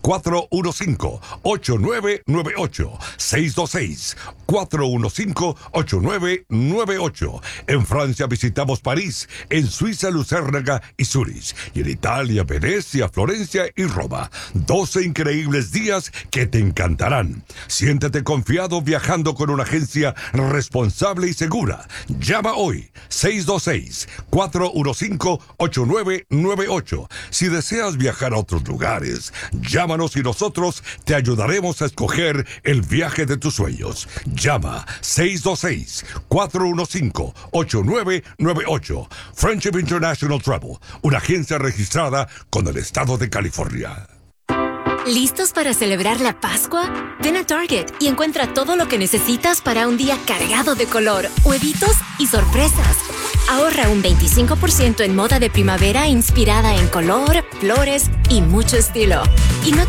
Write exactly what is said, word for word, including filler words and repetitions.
cuatro uno cinco, ocho nueve nueve ocho. seis dos seis, cuatro uno cinco, ocho nueve nueve ocho. En Francia visitamos París, en Suiza Lucernaga y Zurich, y en Italia Venecia, Florencia y Roma. doce increíbles días que te encantarán. Siéntete confiado viajando con una agencia responsable y segura. Llama hoy seis dos seis, cuatro uno cinco, ocho nueve nueve ocho. Si deseas viajar a otros lugares, llámanos y nosotros te ayudaremos a escoger el viaje de tus sueños. Llama seis dos seis, cuatro uno cinco, ocho nueve nueve ocho. Friendship International Travel, una agencia registrada con el estado de California. ¿Listos para celebrar la Pascua? Ven a Target y encuentra todo lo que necesitas para un día cargado de color, huevitos y sorpresas. Ahorra un veinticinco por ciento en moda de primavera inspirada en color, flores y mucho estilo. Y no